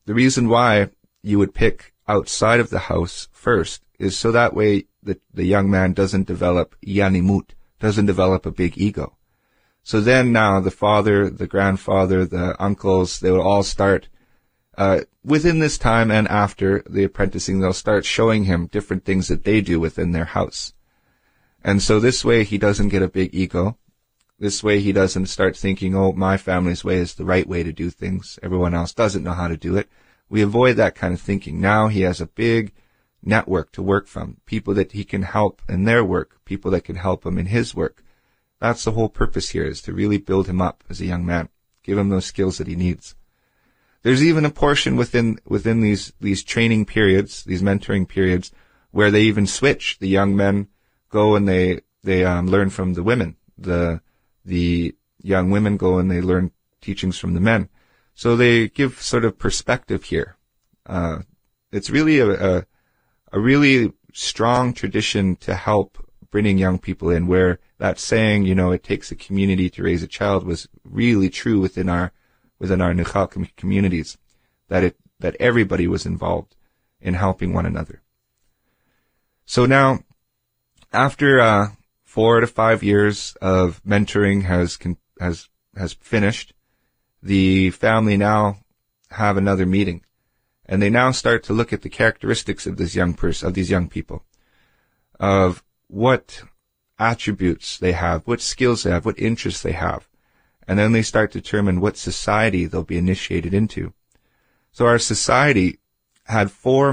the reason why you would pick outside of the house first is so that way the young man doesn't develop yanimut, doesn't develop a big ego. So then now the father, the grandfather, the uncles, they will all start, within this time and after the apprenticing, they'll start showing him different things that they do within their house. And so this way he doesn't get a big ego. This way he doesn't start thinking, oh, my family's way is the right way to do things. Everyone else doesn't know how to do it. We avoid that kind of thinking. Now he has a big network to work from, people that he can help in their work, people that can help him in his work. That's the whole purpose here, is to really build him up as a young man, give him those skills that he needs. There's even a portion within these training periods, these mentoring periods, where they even switch. The young men go and they learn from the women. The young women go and they learn teachings from the men. So they give sort of perspective here. It's really a really strong tradition to help bringing young people in, where that saying, it takes a community to raise a child, was really true within our Nechal communities, that everybody was involved in helping one another. So now, after 4 to 5 years of mentoring has finished, the family now have another meeting, and they now start to look at the characteristics of these young people, of what attributes they have, what skills they have, what interests they have. And then they start to determine what society they'll be initiated into. So our society had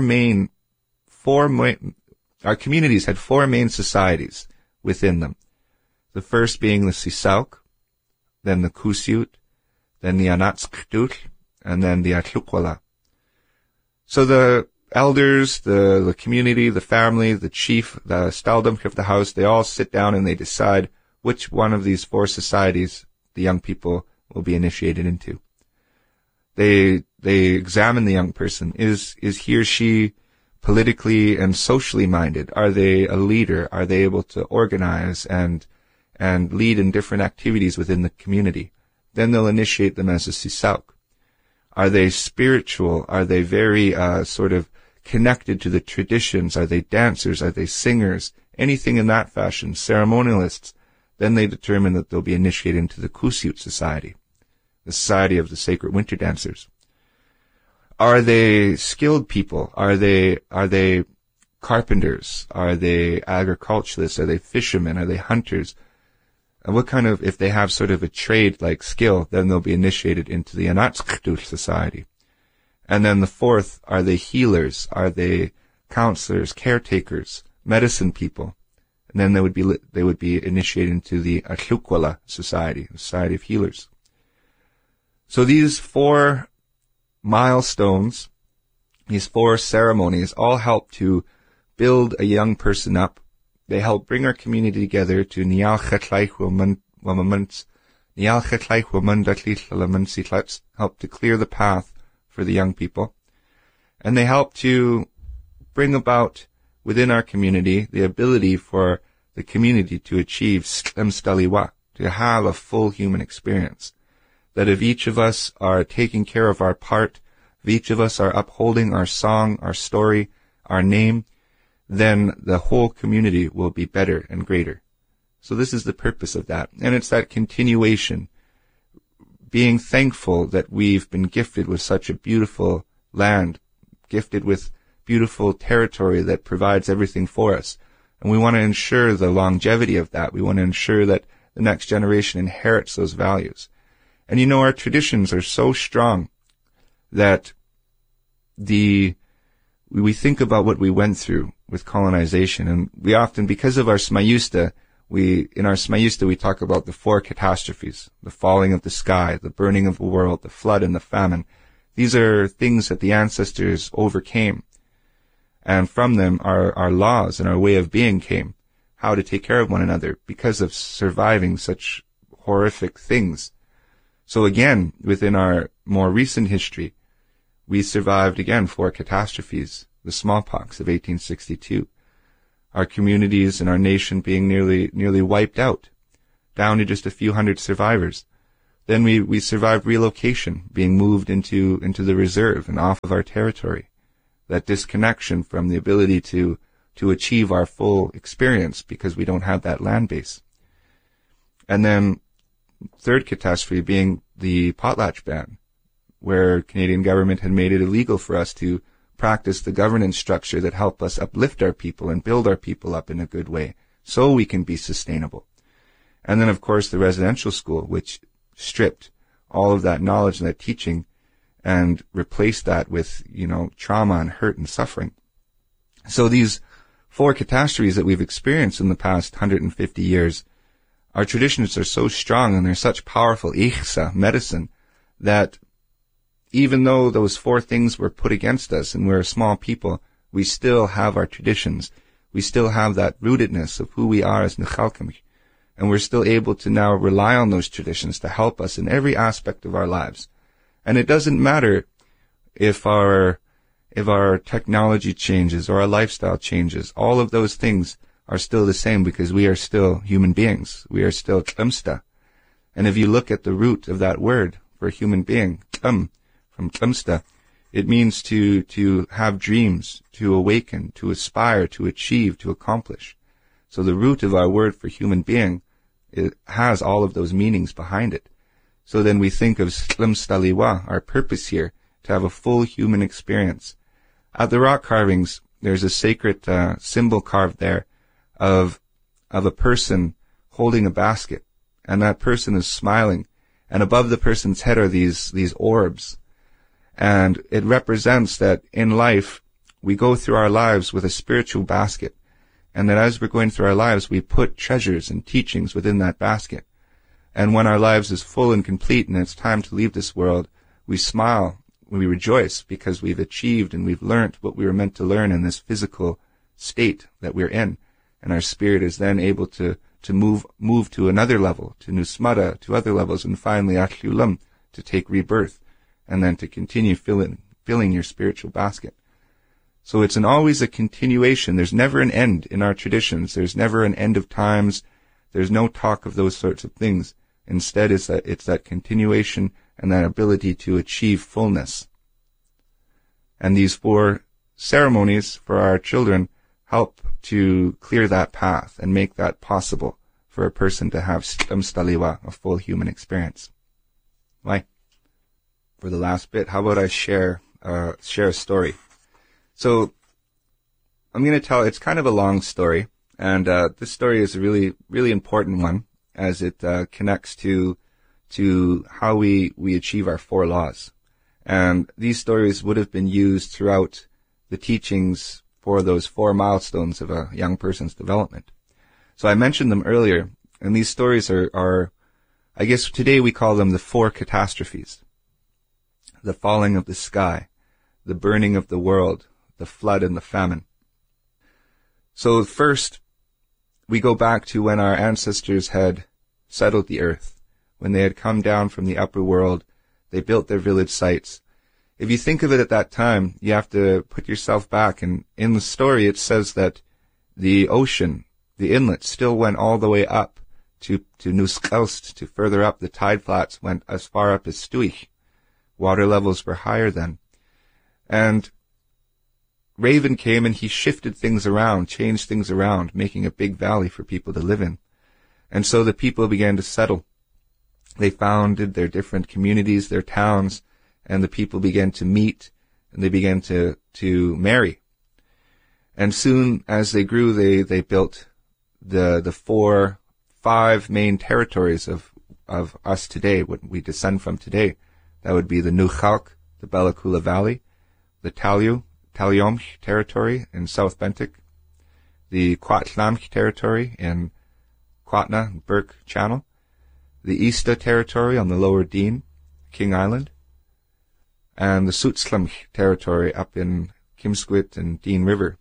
our communities had 4 main societies within them. The first being the Sisauk, then the Kusiut, then the Anatskdut, and then the Atlukwala. So the elders, the community, the family, the chief, the staldom of the house, they all sit down and they decide which one of these 4 societies the young people will be initiated into. They examine the young person. Is he or she politically and socially minded? Are they a leader? Are they able to organize and lead in different activities within the community? Then they'll initiate them as a Sisauk. Are they spiritual? Are they very sort of connected to the traditions? Are they dancers? Are they singers? Anything in that fashion, ceremonialists. Then they determine that they'll be initiated into the Kusiut society, the society of the sacred winter dancers. Are they skilled people? Are they carpenters? Are they agriculturalists? Are they fishermen? Are they hunters? And what kind of, if they have sort of a trade-like skill, then they'll be initiated into the Anatskdut society. And then the 4th, are they healers? Are they counselors, caretakers, medicine people? And then they would be initiated into the Atlukwala society, the society of healers. So these 4 milestones, these 4 ceremonies, all help to build a young person up. They help bring our community together to help to clear the path for the young people. And they help to bring about within our community the ability for the community to achieve staliwa, to have a full human experience. That if each of us are taking care of our part, if each of us are upholding our song, our story, our name, then the whole community will be better and greater. So this is the purpose of that. And it's that continuation, being thankful that we've been gifted with such a beautiful land, gifted with beautiful territory that provides everything for us. And we want to ensure the longevity of that. We want to ensure that the next generation inherits those values. And our traditions are so strong that we think about what we went through with colonization. And we often, because of our Smayusta, in our Smayusta we talk about the 4 catastrophes: the falling of the sky, the burning of the world, the flood, and the famine. These are things that the ancestors overcame. And from them our laws and our way of being came, how to take care of one another because of surviving such horrific things. So again, within our more recent history, we survived again 4 catastrophes: the smallpox of 1862, our communities and our nation being nearly wiped out, down to just a few hundred survivors. Then we survived relocation, being moved into the reserve and off of our territory. That disconnection from the ability to achieve our full experience because we don't have that land base. And then third catastrophe being the potlatch ban, where Canadian government had made it illegal for us to practice the governance structure that help us uplift our people and build our people up in a good way so we can be sustainable. And then, of course, the residential school, which stripped all of that knowledge and that teaching and replaced that with, trauma and hurt and suffering. So these 4 catastrophes that we've experienced in the past 150 years, our traditions are so strong and they're such powerful ihsa, medicine, that even though those 4 things were put against us and we're a small people, we still have our traditions. We still have that rootedness of who we are as Nachalkamich. And we're still able to now rely on those traditions to help us in every aspect of our lives. And it doesn't matter if our technology changes or our lifestyle changes. All of those things are still the same because we are still human beings. We are still Tlemsta. And if you look at the root of that word for human being, Tlem, from Tlemsta, it means to have dreams, to awaken, to aspire, to achieve, to accomplish. So the root of our word for human being, it has all of those meanings behind it. So then we think of Tlemstaliwa, our purpose here, to have a full human experience. At the rock carvings, there's a sacred symbol carved there of a person holding a basket, and that person is smiling, and above the person's head are these orbs. And it represents that in life, we go through our lives with a spiritual basket, and that as we're going through our lives, we put treasures and teachings within that basket. And when our lives is full and complete and it's time to leave this world, we smile, we rejoice because we've achieved and we've learnt what we were meant to learn in this physical state that we're in. And our spirit is then able to move to another level, to Nusmara, to other levels, and finally Atlulam, to take rebirth, and then to continue filling your spiritual basket. So it's always a continuation. There's never an end in our traditions. There's never an end of times. There's no talk of those sorts of things. Instead, it's that continuation and that ability to achieve fullness. And these 4 ceremonies for our children help to clear that path and make that possible for a person to have Tlemstaliwa, a full human experience. Why? For the last bit, how about I share a story? So I'm going to tell, it's kind of a long story, and this story is a really, really important one as it connects to how we achieve our 4 laws. And these stories would have been used throughout the teachings for those 4 milestones of a young person's development. So I mentioned them earlier, and these stories are I guess today we call them the 4 catastrophes. The falling of the sky, the burning of the world, the flood and the famine. So first, we go back to when our ancestors had settled the earth. When they had come down from the upper world, they built their village sites. If you think of it at that time, you have to put yourself back, and in the story it says that the ocean, the inlet, still went all the way up to Nuskelst, to further up. The tide flats went as far up as Stuich. Water levels were higher then. And Raven came and he shifted things around, changed things around, making a big valley for people to live in. And so the people began to settle. They founded their different communities, their towns, and the people began to meet, and they began to marry. And soon, as they grew, they built the 5 main territories of us today, what we descend from today. That would be the Nukhalk, the Bella Coola Valley, the Talyomch territory in South Bentic, the Kwatlamch territory in Kwatna, Burke Channel, the Easta territory on the Lower Dean, King Island, and the Sutslamch territory up in Kimsquit and Dean River.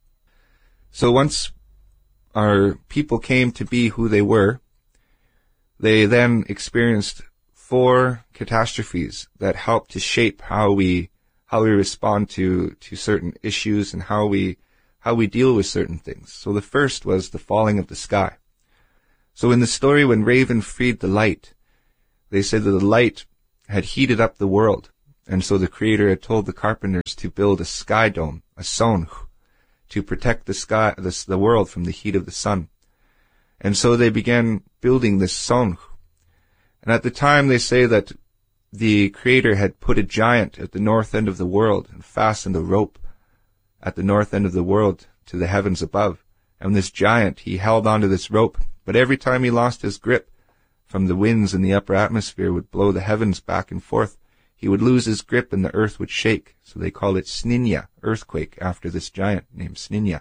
So once our people came to be who they were, they then experienced 4 catastrophes that helped to shape how we respond to certain issues and how we deal with certain things. So the first was the falling of the sky. So in the story, when Raven freed the light, they say that the light had heated up the world, and so the Creator had told the carpenters to build a sky dome, a sonch, to protect the world from the heat of the sun. And so they began building this sonch. And at the time they say that the Creator had put a giant at the north end of the world and fastened a rope at the north end of the world to the heavens above. And this giant, he held onto this rope, but every time he lost his grip from the winds in the upper atmosphere would blow the heavens back and forth, he would lose his grip and the earth would shake. So they call it Sninja, earthquake, after this giant named Sninja.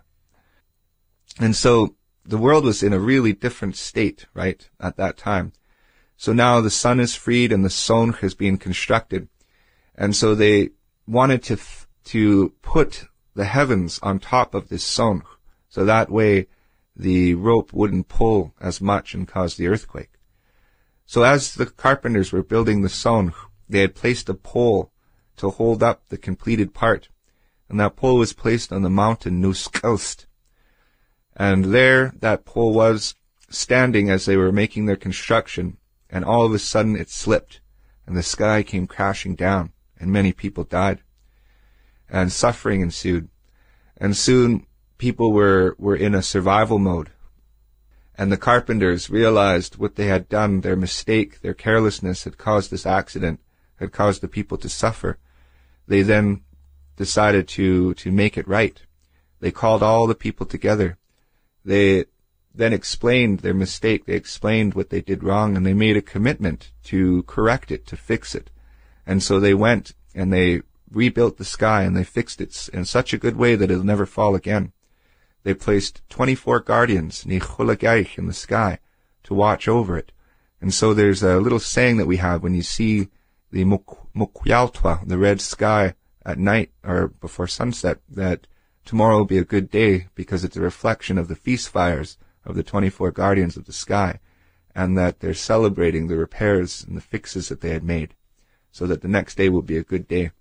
And so the world was in a really different state, right, at that time. So now the sun is freed and the sonch is being constructed. And so they wanted to put the heavens on top of this sonch, so that way the rope wouldn't pull as much and cause the earthquake. So as the carpenters were building the sonch, they had placed a pole to hold up the completed part. And that pole was placed on the mountain Nuskelst. And there that pole was standing as they were making their construction, and all of a sudden it slipped, and the sky came crashing down, and many people died, and suffering ensued. And soon people were in a survival mode. And the carpenters realized what they had done, their mistake, their carelessness had caused this accident, had caused the people to suffer. They then decided to make it right. They called all the people together. They then explained their mistake. They explained what they did wrong, and they made a commitment to correct it, to fix it. And so they went and they rebuilt the sky, and they fixed it in such a good way that it'll never fall again. They placed 24 guardians, Nichulagaich, in the sky to watch over it. And so there's a little saying that we have when you see the Mukyaltwa, the red sky, at night or before sunset, that tomorrow will be a good day because it's a reflection of the feast fires of the 24 guardians of the sky, and that they're celebrating the repairs and the fixes that they had made, so that the next day will be a good day.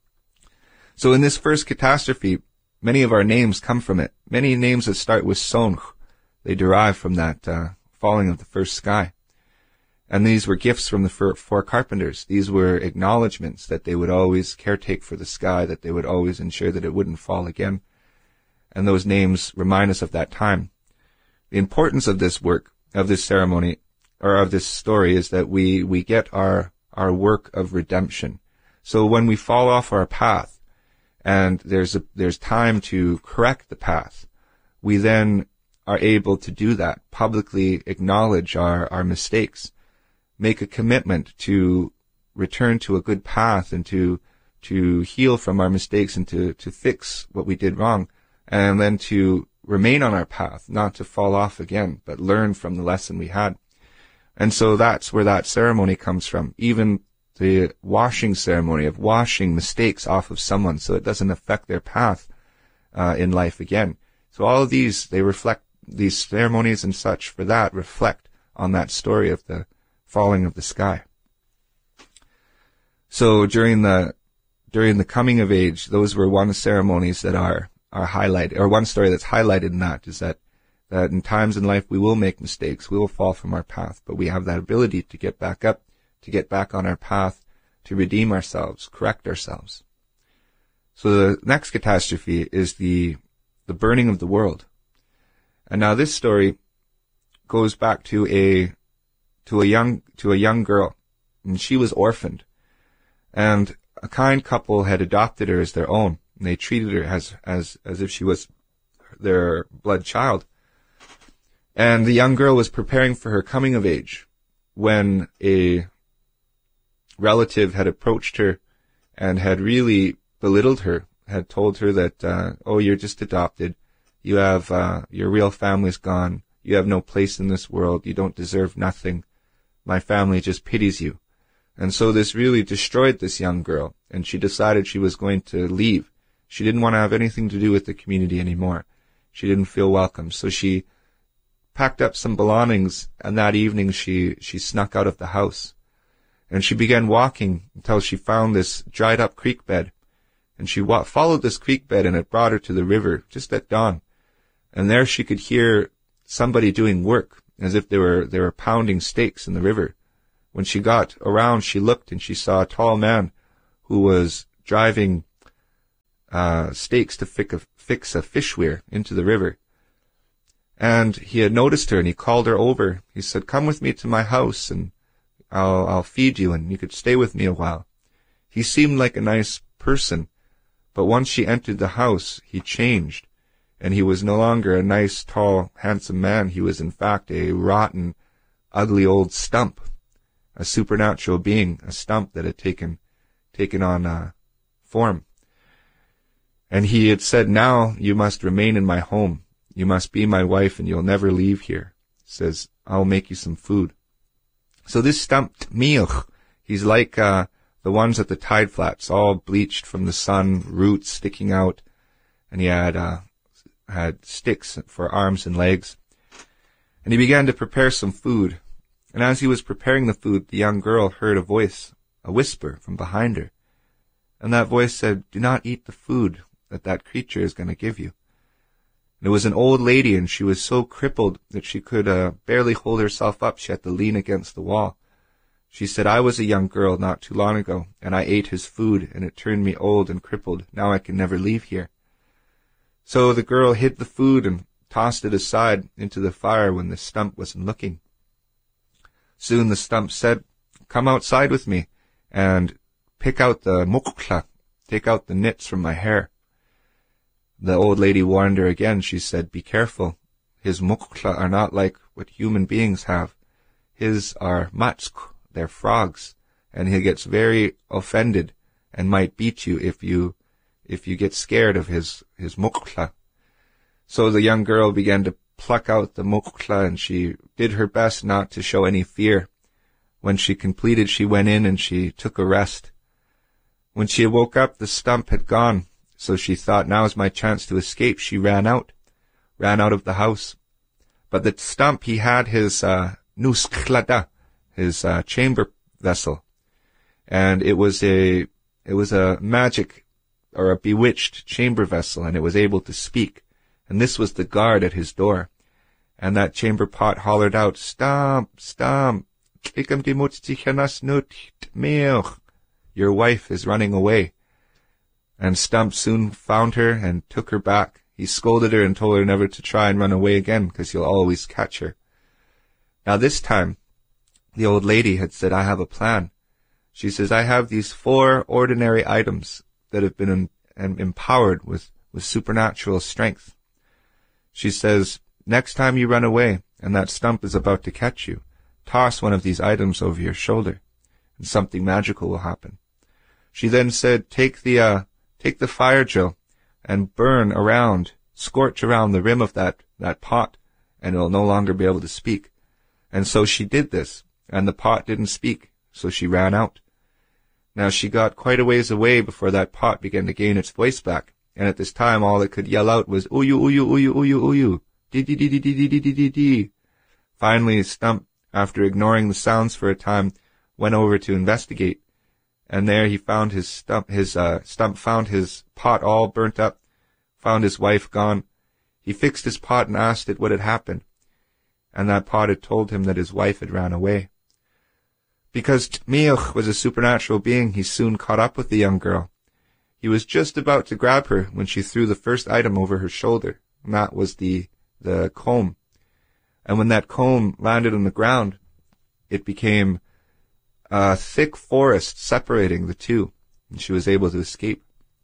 So in this first catastrophe, many of our names come from it. Many names that start with sonch, they derive from that falling of the first sky. And these were gifts from the four carpenters. These were acknowledgments that they would always caretake for the sky, that they would always ensure that it wouldn't fall again. And those names remind us of that time. The importance of this work, of this ceremony, or of this story, is that we get our work of redemption. So when we fall off our path, and there's time to correct the path, we then are able to do that, publicly acknowledge our mistakes, make a commitment to return to a good path and to heal from our mistakes and to fix what we did wrong, and then to remain on our path, not to fall off again, but learn from the lesson we had. And so that's where that ceremony comes from. Even the washing ceremony of washing mistakes off of someone so it doesn't affect their path in life again. So all of these, they reflect, these ceremonies and such for that reflect on that story of the falling of the sky. So during the coming of age, those were one ceremonies that are highlighted, or one story that's highlighted in that is that in times in life we will make mistakes, we will fall from our path, but we have that ability to get back up, to get back on our path, to redeem ourselves, correct ourselves. So the next catastrophe is the burning of the world. And now this story goes back to a young girl, and she was orphaned. And a kind couple had adopted her as their own, and they treated her as if she was their blood child. And the young girl was preparing for her coming of age when a relative had approached her and had really belittled her, had told her that, oh, you're just adopted. You have, your real family's gone. You have no place in this world. You don't deserve nothing. My family just pities you. And so this really destroyed this young girl, and she decided she was going to leave. She didn't want to have anything to do with the community anymore. She didn't feel welcome. So she packed up some belongings, and that evening she snuck out of the house. And she began walking until she found this dried up creek bed. And she followed this creek bed, and it brought her to the river just at dawn. And there she could hear somebody doing work, as if they were pounding stakes in the river When she got around, she looked and she saw a tall man who was driving stakes to fix a fish weir into the river. And he had noticed her and he called her over. He said, "Come with me to my house and I'll feed you and you could stay with me a while." He seemed like a nice person, but once she entered the house, he changed, and he was no longer a nice, tall, handsome man. He was in fact a rotten, ugly old stump, a supernatural being, a stump that had taken on form. And he had said, "Now you must remain in my home. You must be my wife and you'll never leave here." He says, "I'll make you some food." So this stump Tmiuch, he's like the ones at the tide flats, all bleached from the sun, roots sticking out, and he had sticks for arms and legs. And he began to prepare some food. And as he was preparing the food, the young girl heard a voice, a whisper from behind her. And that voice said, "Do not eat the food that creature is going to give you." And it was an old lady, and she was so crippled that she could barely hold herself up. She had to lean against the wall. She said, "I was a young girl not too long ago, and I ate his food, and it turned me old and crippled. Now I can never leave here." So the girl hid the food and tossed it aside into the fire when the stump wasn't looking. Soon the stump said, "Come outside with me and pick out the mukla, take out the knits from my hair." The old lady warned her again. She said, "Be careful. His mukla are not like what human beings have. His are matsk, they're frogs, and he gets very offended and might beat you if you get scared of his mukla." So the young girl began to pluck out the mukla, and she did her best not to show any fear. When she completed, she went in and she took a rest. When she woke up, the stump had gone. So she thought, "Now is my chance to escape." She ran out of the house. But the stump, he had his nusklada, his chamber vessel, and it was a magic or a bewitched chamber vessel, and it was able to speak. And this was the guard at his door. And that chamber pot hollered out, "Stump, Stump, your wife is running away." And Stump soon found her and took her back. He scolded her and told her never to try and run away again, because he'll always catch her. Now this time, the old lady had said, "I have a plan." She says, "I have these 4 ordinary items that have been empowered with supernatural strength." She says, "Next time you run away and that stump is about to catch you, toss one of these items over your shoulder, and something magical will happen." She then said, take the fire drill and scorch around the rim of that pot, and it'll no longer be able to speak. And so she did this, and the pot didn't speak, so she ran out. Now she got quite a ways away before that pot began to gain its voice back, and at this time all it could yell out was, "Uyu, uyu, uyu, uyu, uyu, dee-dee-dee-dee-dee-dee-dee-dee." Finally, Stump, after ignoring the sounds for a time, went over to investigate. And there he found Stump found his pot all burnt up, found his wife gone. He fixed his pot and asked it what had happened. And that pot had told him that his wife had ran away. Because Tmiuch was a supernatural being, he soon caught up with the young girl. He was just about to grab her when she threw the first item over her shoulder, and that was the comb. And when that comb landed on the ground, it became a thick forest separating the two, and she was able to escape.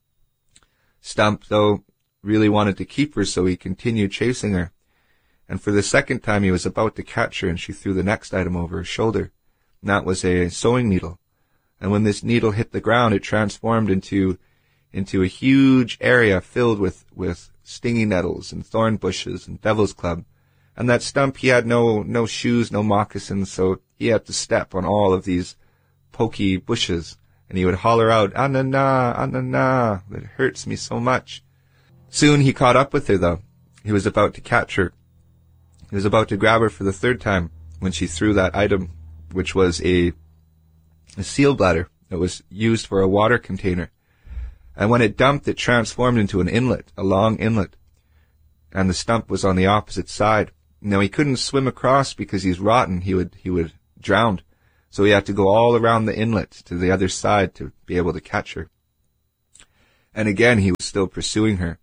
Stump, though, really wanted to keep her, so he continued chasing her. And for the second time he was about to catch her, and she threw the next item over her shoulder, and that was a sewing needle. And when this needle hit the ground, it transformed into a huge area filled with stinging nettles and thorn bushes and devil's club. And that Stump, he had no shoes, no moccasins, so he had to step on all of these pokey bushes, and he would holler out, "Anana, Anana, it hurts me so much." Soon he caught up with her, though. He was about to catch her. He was about to grab her for the 3rd time when she threw that item, which was a seal bladder that was used for a water container. And when it dumped, it transformed into an inlet, a long inlet. And the Stump was on the opposite side. Now he couldn't swim across because he's rotten. He would drown. So he had to go all around the inlet to the other side to be able to catch her. And again, he was still pursuing her.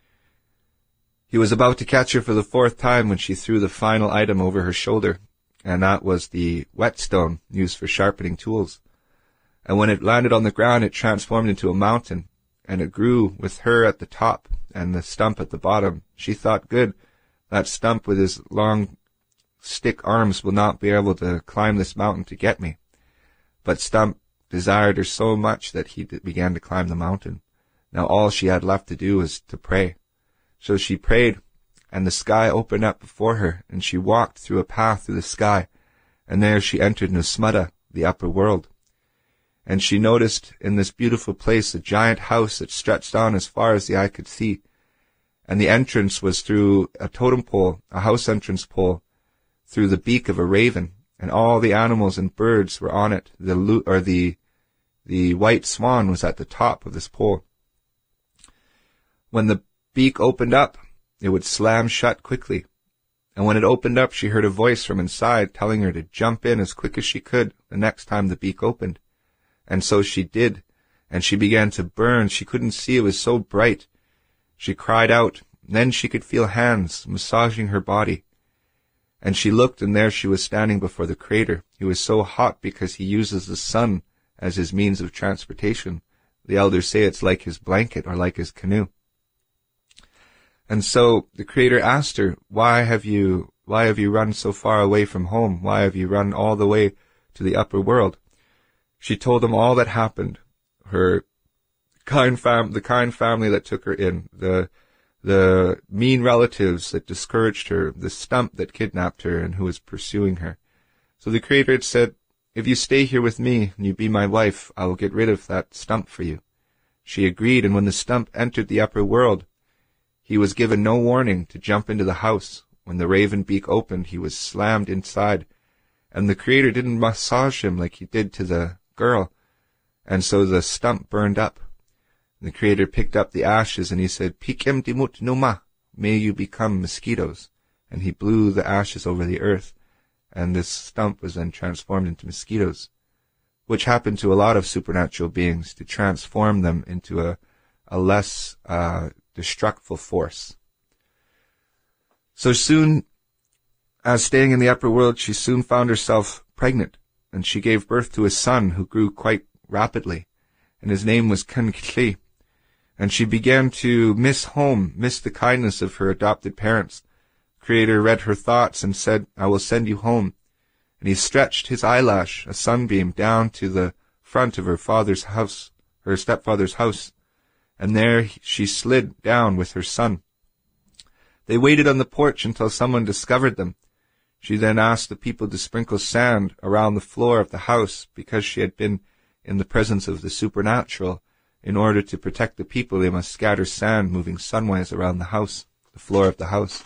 He was about to catch her for the 4th time when she threw the final item over her shoulder, and that was the whetstone used for sharpening tools. And when it landed on the ground, it transformed into a mountain, and it grew with her at the top and the stump at the bottom. She thought, good, that stump with his long stick arms will not be able to climb this mountain to get me. But Stump desired her so much that he began to climb the mountain. Now all she had left to do was to pray. So she prayed, and the sky opened up before her, and she walked through a path through the sky, and there she entered Nusmada, the upper world. And she noticed in this beautiful place a giant house that stretched on as far as the eye could see. And the entrance was through a totem pole, a house entrance pole, through the beak of a raven, and all the animals and birds were on it. The white swan was at the top of this pole. When the beak opened up, it would slam shut quickly. And when it opened up, she heard a voice from inside telling her to jump in as quick as she could the next time the beak opened. And so she did, and she began to burn. She couldn't see, it was so bright. She cried out. Then she could feel hands massaging her body. And she looked, and there she was standing before the Creator. He was so hot because he uses the sun as his means of transportation. The elders say it's like his blanket or like his canoe. And so the Creator asked her, why have you run so far away from home? Why have you run all the way to the upper world? She told him all that happened. The kind family that took her in, the mean relatives that discouraged her, the stump that kidnapped her and who was pursuing her. So the Creator had said, if you stay here with me and you be my wife, I will get rid of that stump for you. She agreed, and when the stump entered the upper world, he was given no warning to jump into the house. When the raven beak opened, he was slammed inside, and the Creator didn't massage him like he did to the girl, and so the stump burned up. The Creator picked up the ashes and he said, Pikem dimut numa, may you become mosquitoes. And he blew the ashes over the earth, and this stump was then transformed into mosquitoes, which happened to a lot of supernatural beings, to transform them into a less destructive force. So soon, as staying in the upper world, she soon found herself pregnant, and she gave birth to a son who grew quite rapidly, and his name was Kenkli. And she began to miss home, miss the kindness of her adopted parents. Creator read her thoughts and said, I will send you home. And he stretched his eyelash, a sunbeam, down to the front of her father's house, her stepfather's house, and there she slid down with her son. They waited on the porch until someone discovered them. She then asked the people to sprinkle sand around the floor of the house, because she had been in the presence of the supernatural. In order to protect the people, they must scatter sand moving sunwise around the house, the floor of the house.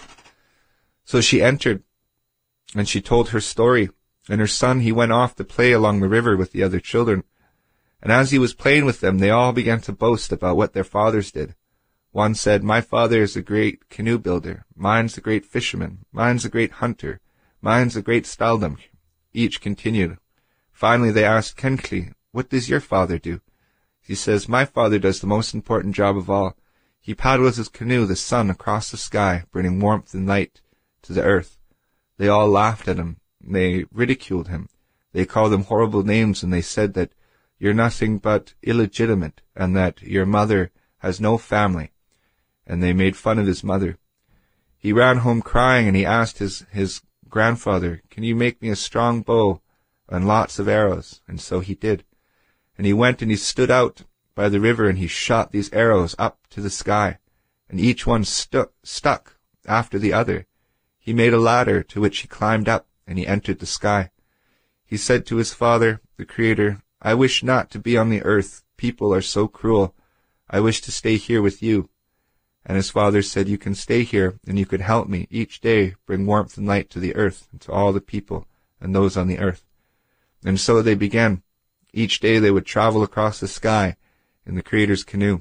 So she entered, and she told her story, and her son, he went off to play along the river with the other children. And as he was playing with them, they all began to boast about what their fathers did. One said, my father is a great canoe builder, mine's a great fisherman, mine's a great hunter, mine's a great staldam. Each continued. Finally they asked Kenkli, what does your father do? He says, my father does the most important job of all. He paddles his canoe, the sun, across the sky, bringing warmth and light to the earth. They all laughed at him. They ridiculed him. They called him horrible names, and they said that you're nothing but illegitimate, and that your mother has no family. And they made fun of his mother. He ran home crying, and he asked his grandfather, can you make me a strong bow and lots of arrows? And so he did. And he went and he stood out by the river, and he shot these arrows up to the sky, and each one stuck after the other. He made a ladder to which he climbed up, and he entered the sky. He said to his father, the Creator, I wish not to be on the earth. People are so cruel. I wish to stay here with you. And his father said, you can stay here, and you can help me each day bring warmth and light to the earth and to all the people and those on the earth. And so they began. Each day they would travel across the sky in the Creator's canoe.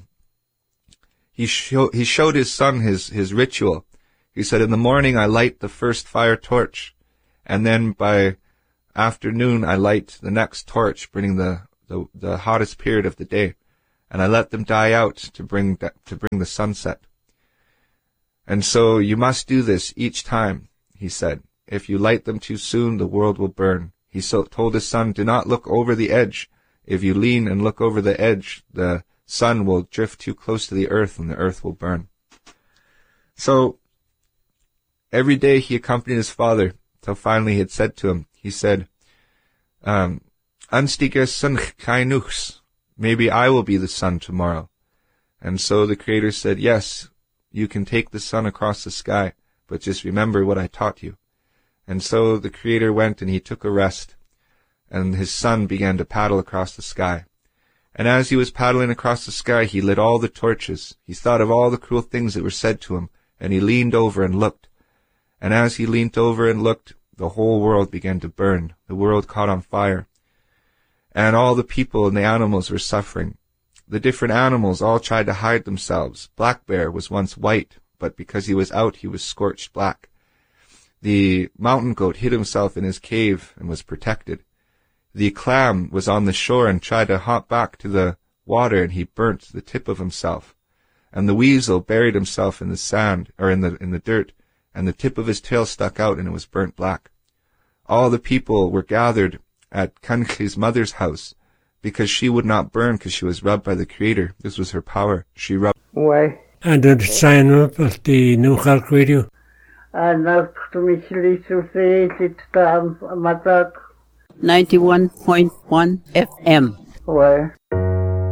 He showed his son his ritual. He said, in the morning I light the first fire torch, and then by afternoon I light the next torch, bringing the hottest period of the day, and I let them die out to bring the sunset. And so you must do this each time, he said. If you light them too soon, the world will burn. He told his son, do not look over the edge. If you lean and look over the edge, the sun will drift too close to the earth and the earth will burn. So every day he accompanied his father till finally he had said to him, he said, Anstiga sun kainuchs, maybe I will be the sun tomorrow. And so the Creator said, yes, you can take the sun across the sky, but just remember what I taught you. And so the Creator went and he took a rest, and his son began to paddle across the sky. And as he was paddling across the sky, he lit all the torches. He thought of all the cruel things that were said to him, and he leaned over and looked. And as he leaned over and looked, the whole world began to burn. The world caught on fire. And all the people and the animals were suffering. The different animals all tried to hide themselves. Black Bear was once white, but because he was out, he was scorched black. The mountain goat hid himself in his cave and was protected. The clam was on the shore and tried to hop back to the water, and he burnt the tip of himself. And the weasel buried himself in the sand, or in the dirt, and the tip of his tail stuck out and it was burnt black. All the people were gathered at Kanchi's mother's house because she would not burn because she was rubbed by the Creator. This was her power. She rubbed. Why? And the sign up of the New York Radio. And to me, to say it, Matak. 91.1 FM. Why?